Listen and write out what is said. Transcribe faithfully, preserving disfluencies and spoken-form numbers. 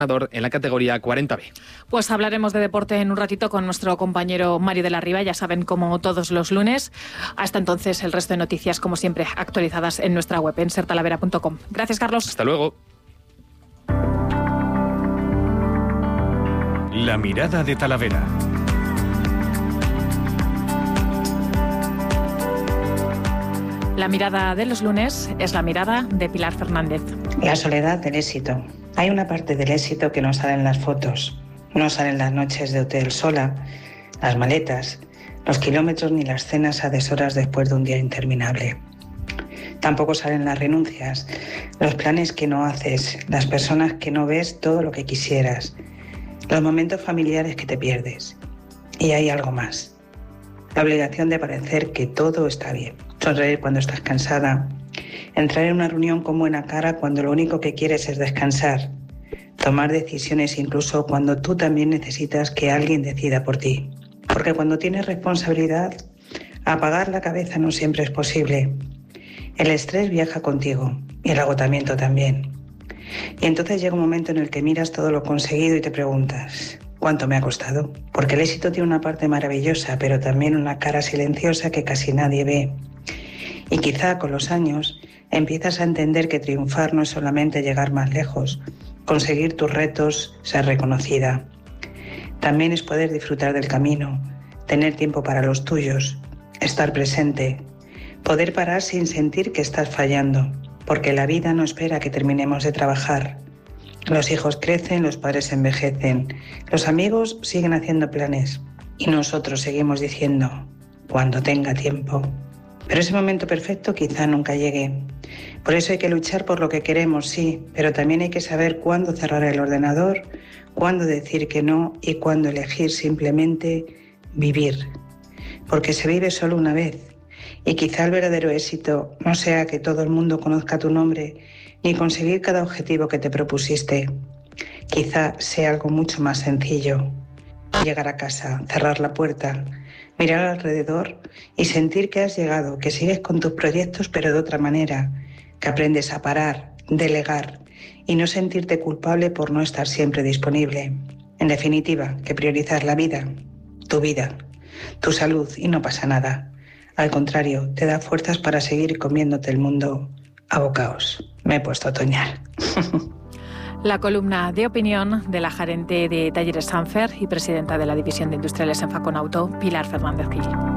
en la categoría cuarenta B. Pues hablaremos de deporte en un ratito con nuestro compañero Mario de la Riva, ya saben, como todos los lunes. Hasta entonces, el resto de noticias, como siempre, actualizadas en nuestra web, en ser talavera punto com. Gracias, Carlos. Hasta luego. La mirada de Talavera. La mirada de los lunes es la mirada de Pilar Fernández. La soledad del éxito. Hay una parte del éxito que no sale en las fotos, no salen las noches de hotel sola, las maletas, los kilómetros ni las cenas a deshoras después de un día interminable. Tampoco salen las renuncias, los planes que no haces, las personas que no ves todo lo que quisieras, los momentos familiares que te pierdes. Y hay algo más. La obligación de parecer que todo está bien. Sonreír cuando estás cansada. Entrar en una reunión con buena cara cuando lo único que quieres es descansar. Tomar decisiones incluso cuando tú también necesitas que alguien decida por ti. Porque cuando tienes responsabilidad, apagar la cabeza no siempre es posible. El estrés viaja contigo y el agotamiento también. Y entonces llega un momento en el que miras todo lo conseguido y te preguntas, ¿cuánto me ha costado? Porque el éxito tiene una parte maravillosa, pero también una cara silenciosa que casi nadie ve. Y quizá con los años empiezas a entender que triunfar no es solamente llegar más lejos, conseguir tus retos, ser reconocida. También es poder disfrutar del camino, tener tiempo para los tuyos, estar presente, poder parar sin sentir que estás fallando, porque la vida no espera que terminemos de trabajar. Los hijos crecen, los padres envejecen, los amigos siguen haciendo planes y nosotros seguimos diciendo, cuando tenga tiempo. Pero ese momento perfecto quizá nunca llegue. Por eso hay que luchar por lo que queremos, sí, pero también hay que saber cuándo cerrar el ordenador, cuándo decir que no y cuándo elegir simplemente vivir. Porque se vive solo una vez. Y quizá el verdadero éxito no sea que todo el mundo conozca tu nombre, ni conseguir cada objetivo que te propusiste. Quizá sea algo mucho más sencillo. Llegar a casa, cerrar la puerta, mirar alrededor y sentir que has llegado, que sigues con tus proyectos pero de otra manera, que aprendes a parar, delegar y no sentirte culpable por no estar siempre disponible. En definitiva, que priorizas la vida, tu vida, tu salud y no pasa nada. Al contrario, te da fuerzas para seguir comiéndote el mundo a bocaos. Me he puesto a toñar. La columna de opinión de la gerente de Talleres Sanfer y presidenta de la División de Industriales en Facon Auto, Pilar Fernández Gil.